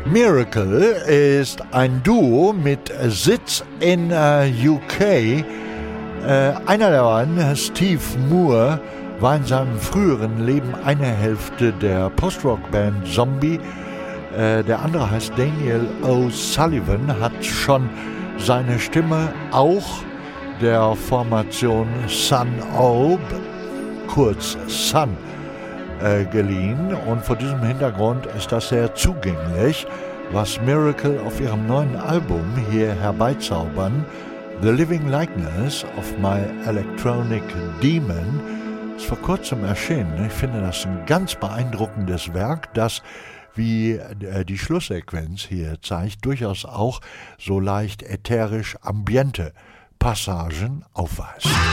Miracle ist ein Duo mit Sitz in UK. Einer der beiden, Steve Moore, war in seinem früheren Leben eine Hälfte der Post-Rock-Band Zombie. Der andere heißt Daniel O'Sullivan, hat schon seine Stimme auch der Formation Sun Aube, kurz Sun, geliehen. Und vor diesem Hintergrund ist das sehr zugänglich, was Miracle auf ihrem neuen Album hier herbeizaubern. The Living Likeness of My Electronic Demon ist vor kurzem erschienen. Ich finde das ein ganz beeindruckendes Werk, das, wie die Schlusssequenz hier zeigt, durchaus auch so leicht ätherisch ambiente Passagen aufweist.